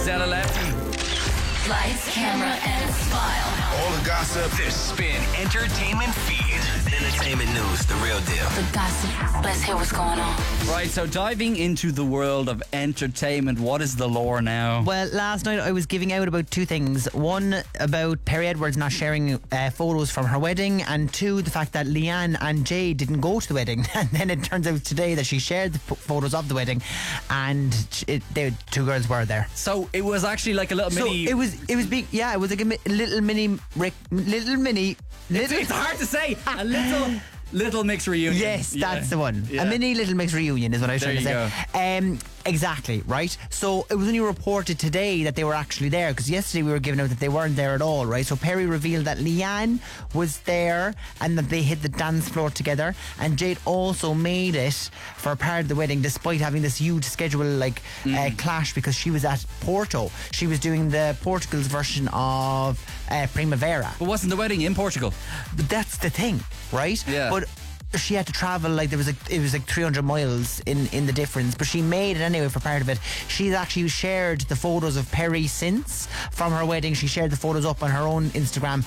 Stella Lefty. Lights, camera, and smile. All the gossip. The Spin Entertainment Feed. Entertainment news, the real deal. The gossip. Let's hear what's going on. Right, so diving into the world of entertainment, what is the lore now? Well, last night I was giving out about two things. One, about Perry Edwards not sharing photos from her wedding, and two, the fact that Leanne and Jay didn't go to the wedding. And then it turns out today that she shared the photos of the wedding, and the two girls were there. So it was actually like a little mini... So it was big. Yeah, it was like a little mini. It's hard to say. A little mixed reunion. Yes, that's the one. Yeah. A mini little mixed reunion is what I was trying to say. Exactly, right? So it was only reported today that they were actually there, because yesterday we were giving out that they weren't there at all, right? So Perry revealed that Leanne was there and that they hit the dance floor together, and Jade also made it for a part of the wedding despite having this huge schedule clash, because she was at Porto. She was doing the Portugal's version of Primavera. But wasn't the wedding in Portugal? But that's the thing, right? Yeah. But she had to travel, like it was like 300 miles in the difference, but she made it anyway for part of it. She's actually shared the photos of Perry since from her wedding. She shared the photos up on her own Instagram.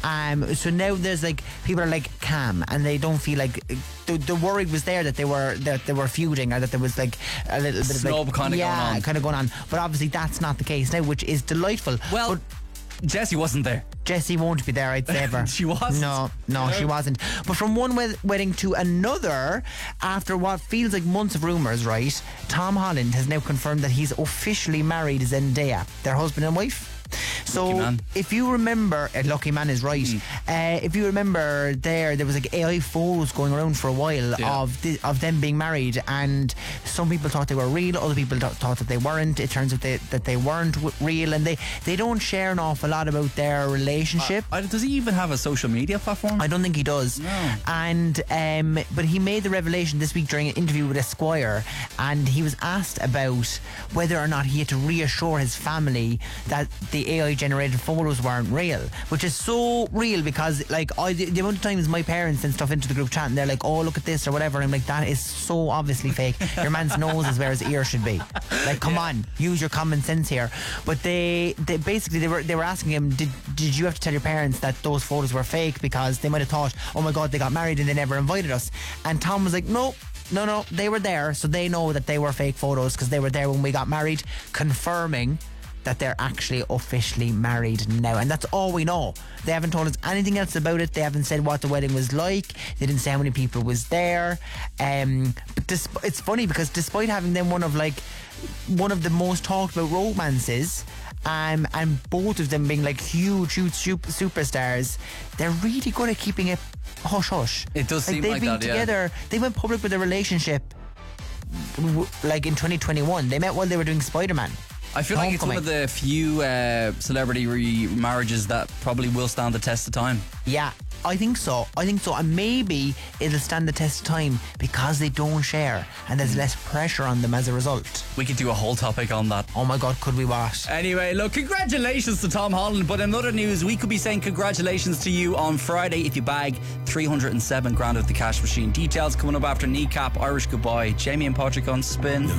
So now there's like people are like calm, and they don't feel like the worry was there that they were feuding, or that there was like a little bit snub of kind of going on. But obviously that's not the case now, which is delightful. Well, but Jessie wasn't there. Jessie won't be there, I'd say, ever. She wasn't? No, she wasn't. But from one wedding to another, after what feels like months of rumours, right, Tom Holland has now confirmed that he's officially married Zendaya, their husband and wife. So if you remember, Lucky Man is right. If you remember, there was like AI photos going around for a while of them being married, and some people thought they were real, other people thought that they weren't. It turns out that they weren't real, and they don't share an awful lot about their relationship. Does he even have a social media platform? I don't think he does. No. And but he made the revelation this week during an interview with Esquire, and he was asked about whether or not he had to reassure his family that the AI generated photos weren't real, which is so real, because like the amount of times my parents send stuff into the group chat and they're like, oh, look at this or whatever, and I'm like, that is so obviously fake. Your man's nose is where his ear should be. Like, come on, use your common sense here. But they basically they were asking him, did you have to tell your parents that those photos were fake, because they might have thought, oh my god, they got married and they never invited us? And Tom was like, no, they were there, so they know that they were fake photos, because they were there when we got married, confirming that they're actually officially married now. And that's all we know. They haven't told us anything else about it. They haven't said what the wedding was like. They didn't say how many people was there. But it's funny, because despite having them one of the most talked about romances, and both of them being like huge superstars, they're really good at keeping it hush-hush. It does seem like that, together. They went public with their relationship like in 2021. They met while they were doing Spider-Man. I feel like it's one of the few celebrity marriages that probably will stand the test of time. Yeah, I think so. And maybe it'll stand the test of time because they don't share, and there's less pressure on them as a result. We could do a whole topic on that. Oh my god, could we what? Anyway, look, congratulations to Tom Holland. But in other news, we could be saying congratulations to you on Friday if you bag 307 grand of the cash machine. Details coming up after Kneecap, Irish Goodbye. Jamie and Patrick on Spin.